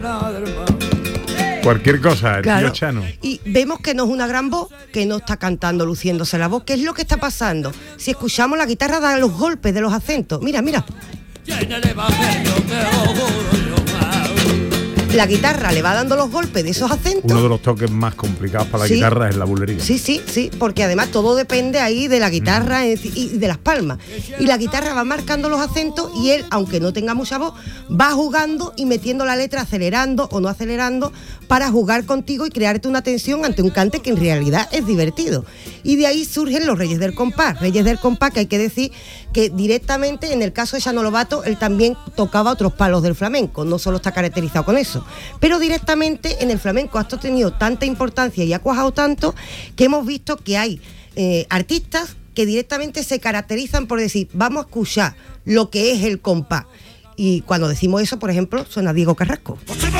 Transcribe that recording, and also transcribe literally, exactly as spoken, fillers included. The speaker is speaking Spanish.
Cualquier cosa, el Claro. tío Chano. Y vemos que no es una gran voz, que no está cantando, luciéndose la voz. ¿Qué es lo que está pasando? Si escuchamos la guitarra da los golpes de los acentos. Mira, mira. La guitarra le va dando los golpes de esos acentos. Uno de los toques más complicados para la Sí. guitarra es la bulería. Sí, sí, sí, porque además todo depende ahí de la guitarra y de las palmas. Y la guitarra va marcando los acentos y él, aunque no tenga mucha voz, va jugando y metiendo la letra, acelerando o no acelerando, para jugar contigo y crearte una tensión ante un cante que en realidad es divertido. Y de ahí surgen los Reyes del Compás. Reyes del Compás, que hay que decir que directamente, en el caso de Chano Lobato, él también tocaba otros palos del flamenco, no solo está caracterizado con eso. Pero directamente en el flamenco esto ha tenido tanta importancia y ha cuajado tanto que hemos visto que hay eh, artistas que directamente se caracterizan por decir, vamos a escuchar lo que es el compás. Y cuando decimos eso, por ejemplo, suena Diego Carrasco.